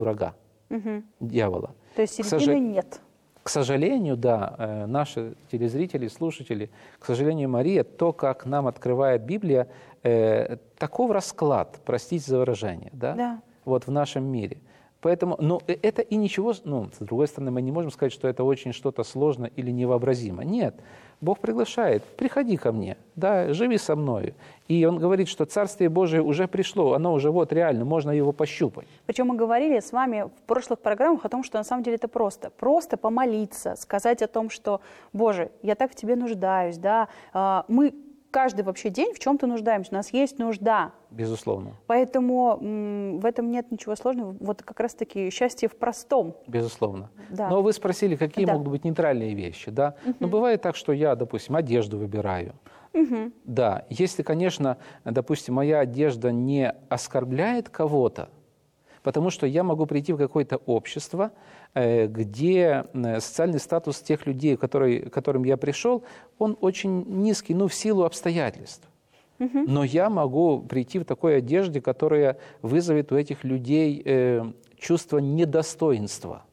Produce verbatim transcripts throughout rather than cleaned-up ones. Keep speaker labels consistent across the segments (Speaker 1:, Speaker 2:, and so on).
Speaker 1: врага,
Speaker 2: Угу.
Speaker 1: дьявола.
Speaker 2: То есть
Speaker 1: К
Speaker 2: середины
Speaker 1: сожа-
Speaker 2: нет.
Speaker 1: К сожалению, да, э, наши телезрители, слушатели, к сожалению, Мария, то, как нам открывает Библия, э, таков расклад, простите за выражение, да?
Speaker 2: Да.
Speaker 1: Вот в нашем мире. Поэтому, ну, э- это и ничего, ну, с другой стороны, мы не можем сказать, что это очень что-то сложно или невообразимо. Нет, Бог приглашает, приходи ко мне, да, живи со мною. И Он говорит, что Царствие Божие уже пришло, оно уже вот реально, можно его пощупать.
Speaker 2: Причем мы говорили с вами в прошлых программах о том, что на самом деле это просто. Просто помолиться, сказать о том, что, Боже, я так в Тебе нуждаюсь, да. А, Мы каждый вообще день в чем-то нуждаемся, у нас есть нужда.
Speaker 1: Безусловно.
Speaker 2: Поэтому м, в этом нет ничего сложного. Вот как раз-таки счастье в простом.
Speaker 1: Безусловно.
Speaker 2: Да.
Speaker 1: Но вы спросили, какие
Speaker 2: Да.
Speaker 1: могут быть нейтральные вещи, да? Ну, бывает так, что я, допустим, одежду выбираю.
Speaker 2: Мгм.
Speaker 1: Да, если, конечно, допустим, моя одежда не оскорбляет кого-то, потому что я могу прийти в какое-то общество, э, где э, социальный статус тех людей, которые, к которым я пришел, он очень низкий, ну, в силу обстоятельств. Но я могу прийти в такой одежде, которая вызовет у этих людей э, чувство недостоинства.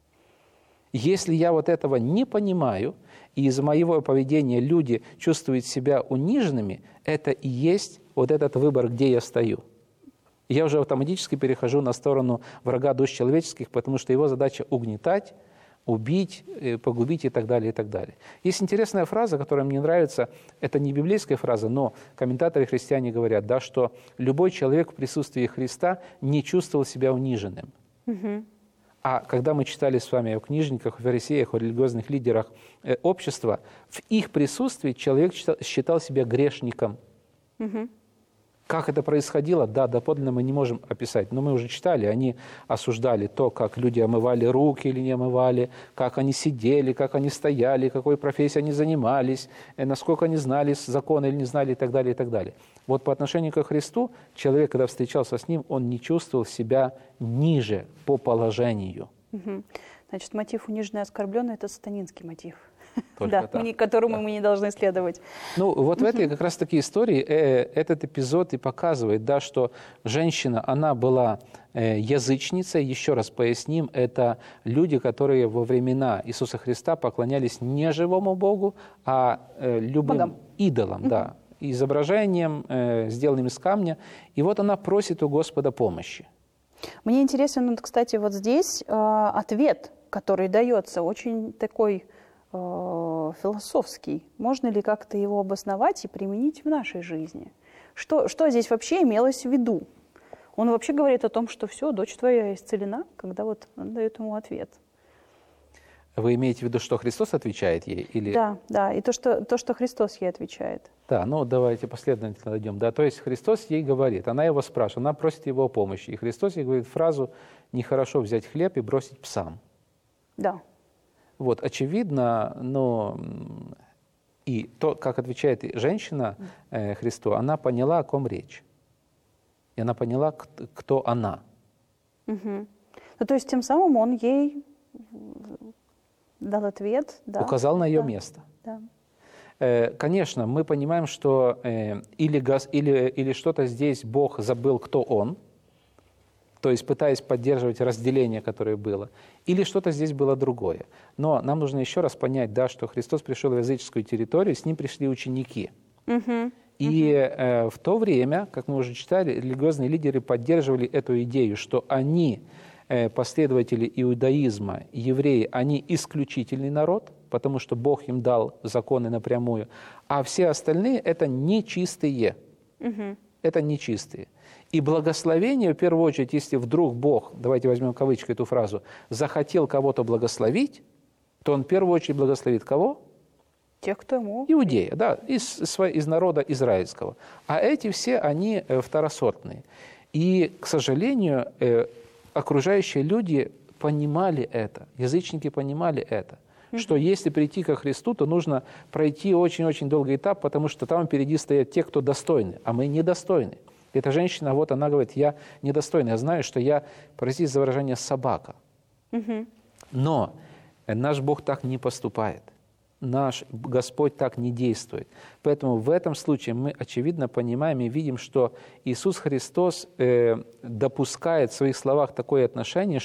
Speaker 1: Если я вот этого не понимаю, и из-за моего поведения люди чувствуют себя униженными, это и есть вот этот выбор, где я стою. Я уже автоматически перехожу на сторону врага душ человеческих, потому что его задача угнетать, убить, э, погубить и так далее, и так далее. Есть интересная фраза, которая мне нравится, это не библейская фраза, но комментаторы христиане говорят, да, что любой человек в присутствии Христа не чувствовал себя униженным.
Speaker 2: Мгм.
Speaker 1: А когда мы читали с вами о книжниках, о фарисеях, о религиозных лидерах э, общества, в их присутствии человек считал, считал себя грешником.
Speaker 2: Мгм.
Speaker 1: Как это происходило, да, доподлинно мы не можем описать, но мы уже читали, они осуждали то, как люди омывали руки или не омывали, как они сидели, как они стояли, какой профессией они занимались, э, насколько они знали законы или не знали и так далее, и так далее. Вот по отношению ко Христу, человек, когда встречался с Ним, он не чувствовал себя ниже по положению.
Speaker 2: Мгм. Значит, мотив униженный и оскорбленный – это сатанинский мотив,
Speaker 1: Только
Speaker 2: да,
Speaker 1: так.
Speaker 2: мы не- которому мы не должны следовать.
Speaker 1: Ну, вот в этой как раз-таки истории э, этот эпизод и показывает, да, что женщина, она была э, язычницей. Еще раз поясним, это люди, которые во времена Иисуса Христа поклонялись не живому Богу, а э, любым
Speaker 2: Богам.
Speaker 1: идолам, да, изображением, э, сделанным из камня. И вот она просит у Господа помощи.
Speaker 2: Мне интересен, вот, кстати, вот здесь э, ответ, который дается, очень такой э, философский. Можно ли как-то его обосновать и применить в нашей жизни? Что, что здесь вообще имелось в виду? Он вообще говорит о том, что все, дочь твоя исцелена, когда вот он дает ему ответ.
Speaker 1: Вы имеете в виду, что Христос отвечает ей? Или...
Speaker 2: Да, да, и то что, то, что Христос ей отвечает.
Speaker 1: Да, ну давайте последовательно идем. Да, то есть Христос ей говорит, она его спрашивает, она просит его о помощи. И Христос ей говорит фразу «нехорошо взять хлеб и бросить псам».
Speaker 2: Да.
Speaker 1: Вот, очевидно, но и то, как отвечает женщина э, Христу, она поняла, о ком речь. И она поняла, кто, кто она.
Speaker 2: Угу. Ну, то есть тем самым он ей дал ответ. Да,
Speaker 1: Указал на ее
Speaker 2: да,
Speaker 1: место.
Speaker 2: Да.
Speaker 1: Э, конечно, мы понимаем, что э, или, газ, или, или что-то здесь Бог забыл, кто Он, то есть пытаясь поддерживать разделение, которое было, или что-то здесь было другое. Но нам нужно еще раз понять, да, что Христос пришел в языческую территорию, с Ним пришли ученики.
Speaker 2: Угу.
Speaker 1: И э, в то время, как мы уже читали, религиозные лидеры поддерживали эту идею, что они, э, последователи иудаизма, евреи, они исключительный народ, потому что Бог им дал законы напрямую, а все остальные – это нечистые.
Speaker 2: Угу.
Speaker 1: Это нечистые. И благословение, в первую очередь, если вдруг Бог, давайте возьмем кавычкой эту фразу, захотел кого-то благословить, то Он в первую очередь благословит кого?
Speaker 2: Тех, кто ему...
Speaker 1: Иудея, да, из, из народа израильского. А эти все, они э, второсортные. И, к сожалению, э, окружающие люди понимали это, язычники понимали это, mm-hmm. что если прийти ко Христу, то нужно пройти очень-очень долгий этап, потому что там впереди стоят те, кто достойны, а мы недостойны. Эта женщина, вот она говорит, я недостойна, я знаю, что я, простите за выражение, собака.
Speaker 2: Mm-hmm.
Speaker 1: Но наш Бог так не поступает. Наш Господь так не действует. Поэтому в этом случае мы, очевидно, понимаем и видим, что Иисус Христос э, допускает в своих словах такое отношение,